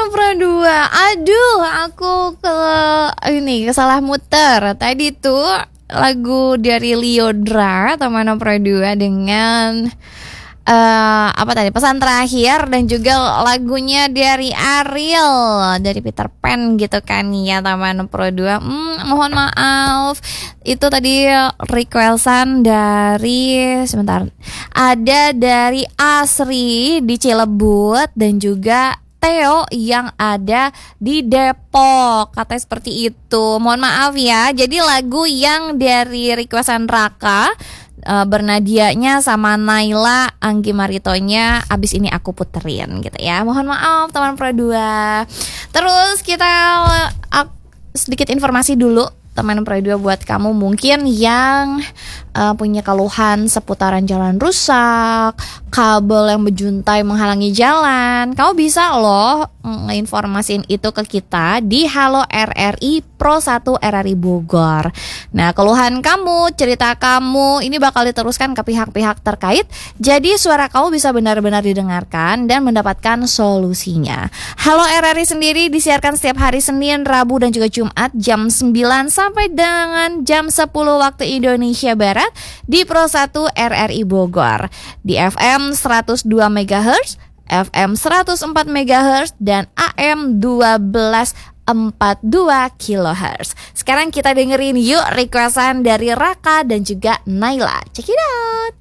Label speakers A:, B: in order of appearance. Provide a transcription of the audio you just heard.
A: Pro 2. Aduh, aku salah muter. Tadi tuh lagu dari Lyodra teman Pro 2 dengan pesan terakhir, dan juga lagunya dari Ariel dari Peter Pan gitu kan ya teman Pro 2. Mohon maaf, itu tadi requestan dari ada dari Asri di Cilebut dan juga Theo yang ada di Depok, katanya seperti itu. Mohon maaf ya. Jadi lagu yang dari requestan Raka, bernadianya sama Naila Anggi Maritonya, abis ini aku puterin gitu ya. Mohon maaf teman Pro 2. Terus kita sedikit informasi dulu teman Pro 2 buat kamu mungkin yang punya keluhan seputaran jalan rusak, kabel yang berjuntai menghalangi jalan. Kamu bisa loh informasiin itu ke kita di Halo RRI Pro 1 RRI Bogor. Nah, keluhan kamu, cerita kamu ini bakal diteruskan ke pihak-pihak terkait. Jadi suara kamu bisa benar-benar didengarkan dan mendapatkan solusinya. Halo RRI sendiri disiarkan setiap hari Senin, Rabu dan juga Jumat jam 9 sampai dengan jam 10 waktu Indonesia Barat di Pro 1 RRI Bogor di FM 102 MHz, FM 104 MHz dan AM 1242 kHz. Sekarang kita dengerin yuk requestan dari Raka dan juga Naila. Check it out.